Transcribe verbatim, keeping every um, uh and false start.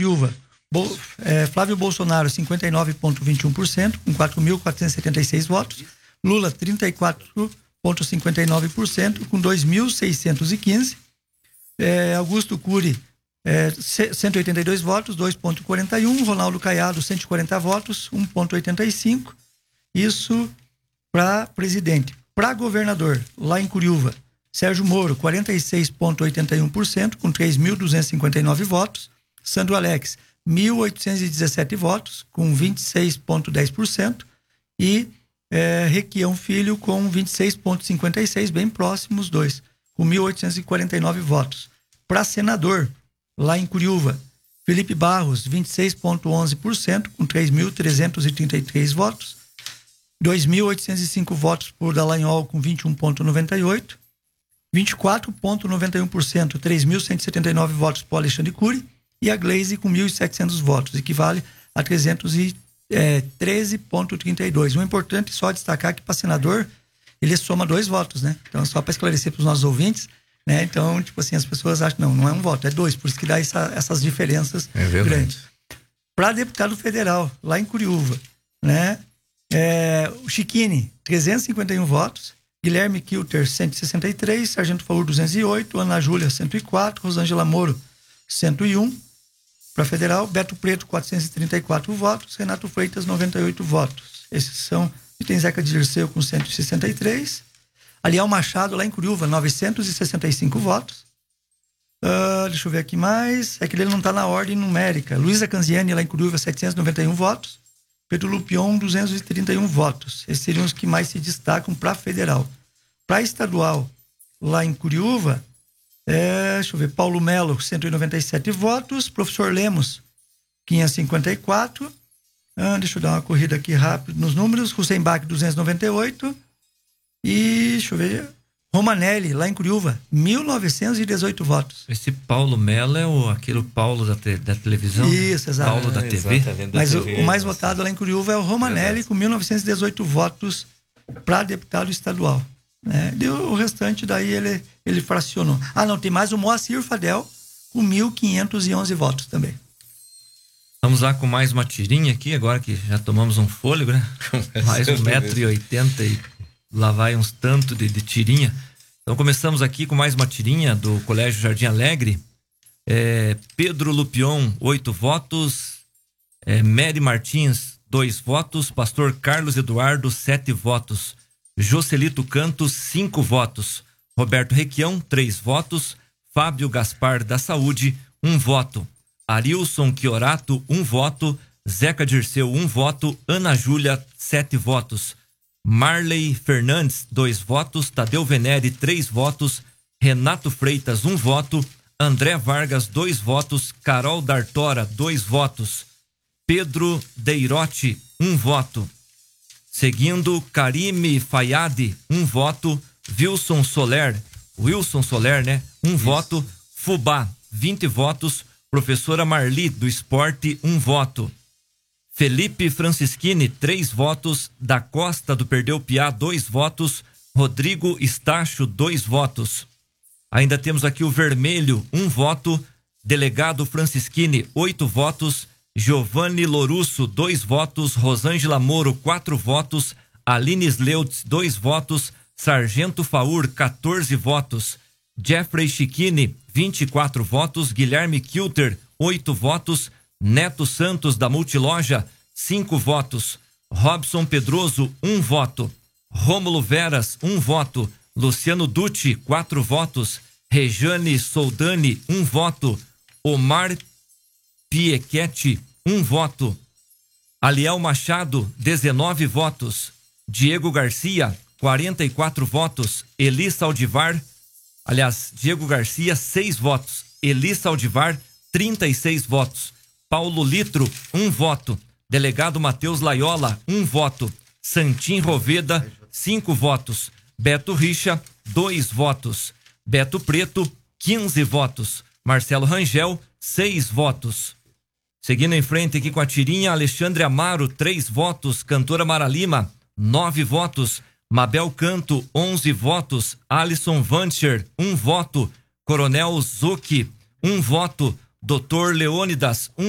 Curiúva, Bo, é, Flávio Bolsonaro, cinquenta e nove vírgula vinte e um por cento, com quatro mil quatrocentos e setenta e seis votos. Lula, trinta e quatro vírgula cinquenta e nove por cento, com dois mil seiscentos e quinze. É, Augusto Cury, é, cento e oitenta e dois votos, dois vírgula quarenta e um. Ronaldo Caiado, cento e quarenta votos, um vírgula oitenta e cinco. Isso para presidente. Para governador, lá em Curiúva, Sérgio Moro, quarenta e seis vírgula oitenta e um por cento, com três mil duzentos e cinquenta e nove votos. Sandro Alex, mil oitocentos e dezessete votos, com vinte e seis vírgula dez por cento. E é, Requião Filho, com vinte e seis vírgula cinquenta e seis por cento, bem próximos os dois, com mil oitocentos e quarenta e nove votos. Para senador, lá em Curiúva, Felipe Barros, vinte e seis vírgula onze por cento, com três mil trezentos e trinta e três votos. dois mil oitocentos e cinco votos por Dallagnol, com vinte e um vírgula noventa e oito. vinte e quatro vírgula noventa e um por cento, três mil cento e setenta e nove votos por Alexandre Cury. E a Glaze com mil e setecentos votos, equivale a trezentos e treze vírgula trinta e dois. O importante é só destacar que para senador ele soma dois votos, né? Então, só para esclarecer para os nossos ouvintes, né? Então, tipo assim, as pessoas acham, não, não é um voto, é dois, por isso que dá essa, essas diferenças é grandes. Para deputado federal, lá em Curiúva, né? É, o Chiquini, trezentos e cinquenta e um votos, Guilherme Kilter, cento e sessenta e três, Sargento Faur, duzentos e oito, Ana Júlia, cento e quatro, Rosângela Moro, cento e um, para federal, Beto Preto, quatrocentos e trinta e quatro votos, Renato Freitas, noventa e oito votos. Esses são, e tem Zeca Dirceu com cento e sessenta e três, Aliel Machado, lá em Curiúva, novecentos e sessenta e cinco votos. Uh, deixa eu ver aqui mais, é que ele não está na ordem numérica. Luísa Canziani, lá em Curiúva, setecentos e noventa e um votos. Pedro Lupion, duzentos e trinta e um votos. Esses seriam os que mais se destacam para federal. Para estadual, lá em Curiúva, é, deixa eu ver, Paulo Melo, cento e noventa e sete votos. Professor Lemos, quinhentos e cinquenta e quatro. Ah, deixa eu dar uma corrida aqui rápido nos números. Hussenbach, duzentos e noventa e oito. E, deixa eu ver, Romanelli, lá em Curiúva, mil novecentos e dezoito votos. Esse Paulo Melo é o, aquele Paulo da, te, da televisão? Isso, exato. Paulo da T V. Da Mas T V, o, o mais nossa. votado lá em Curiúva é o Romanelli, verdade, com mil novecentos e dezoito votos para deputado estadual. Né? Deu o restante, daí ele, ele fracionou. Ah, não, tem mais o Moacir Fadel, com mil quinhentos e onze votos também. Vamos lá com mais uma tirinha aqui, agora que já tomamos um fôlego, né? Mais um metro e oitenta e lá vai uns tanto de, de tirinha. Então começamos aqui com mais uma tirinha do Colégio Jardim Alegre. É, Pedro Lupion, oito votos. É, Mary Martins, dois votos. Pastor Carlos Eduardo, sete votos. Jocelito Cantos, cinco votos. Roberto Requião, três votos. Fábio Gaspar da Saúde, um voto. Arilson Chiorato, um voto. Zeca Dirceu, um voto. Ana Júlia, sete votos. Marley Fernandes, dois votos. Tadeu Venere, três votos. Renato Freitas, um voto. André Vargas, dois votos. Carol Dartora, dois votos. Pedro Deirote, um voto. Seguindo, Karime Fayad, um voto. Wilson Soler, Wilson Soler, né? Um Isso. voto. Fubá, vinte votos. Professora Marli, do esporte, um voto. Felipe Francischini, três votos. Da Costa, do Perdeu Piá, dois votos. Rodrigo Estacho, dois votos. Ainda temos aqui o Vermelho, um voto. Delegado Francischini, oito votos. Giovanni Lorusso, dois votos. Rosângela Moro, quatro votos. Aline Sleutz, dois votos. Sargento Faur, quatorze votos. Jeffrey Chiquini, vinte e quatro votos. Guilherme Kilter, oito votos. Neto Santos, da Multiloja, cinco votos. Robson Pedroso, um voto. Rômulo Veras, um voto. Luciano Dutti, quatro votos. Rejane Soldani, um voto. Omar Piequete, um voto. Aliel Machado, dezenove votos. Diego Garcia, quarenta e quatro votos. Eli Saldivar, aliás, Diego Garcia, seis votos. Eli Saldivar, trinta e seis votos. Paulo Litro, um voto. Delegado Matheus Laiola, um voto. Santim Roveda, cinco votos. Beto Richa, dois votos. Beto Preto, quinze votos. Marcelo Rangel, seis votos. Seguindo em frente aqui com a tirinha, Alexandre Amaro, três votos. Cantora Mara Lima, nove votos. Mabel Canto, onze votos. Alisson Vancher, um voto. Coronel Zucchi, um voto. Doutor Leônidas, um